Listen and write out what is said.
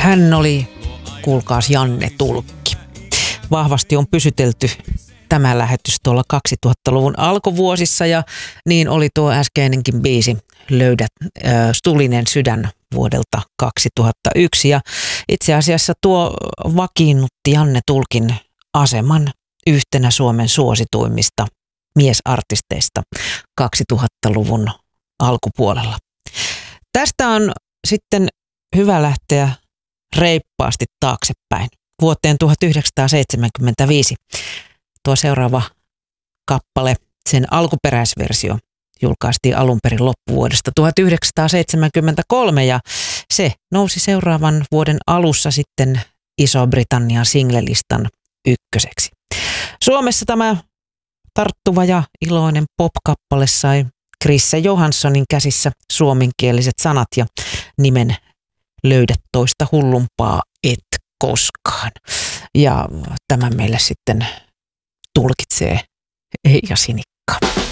Hän oli, kuulkaas, Janne Tulkki. Vahvasti on pysytelty tämä lähetys tuolla 2000-luvun alkuvuosissa ja niin oli tuo äskeinenkin biisi Löydät Tulinen sydän vuodelta 2001. Ja itse asiassa tuo vakiinnutti Janne Tulkin aseman yhtenä Suomen suosituimmista miesartisteista 2000-luvun alkupuolella. Tästä on sitten hyvä lähteä reippaasti taaksepäin vuoteen 1975. Tuo seuraava kappale, sen alkuperäisversio, julkaistiin alun perin loppuvuodesta 1973 ja se nousi seuraavan vuoden alussa sitten Iso-Britannian singlelistan ykköseksi. Suomessa tämä tarttuva ja iloinen pop-kappale sai Chrisse Johanssonin käsissä suomenkieliset sanat ja nimen Löydä toista hullumpaa et koskaan. Ja tämän meille sitten tulkitsee Eija Sinikka.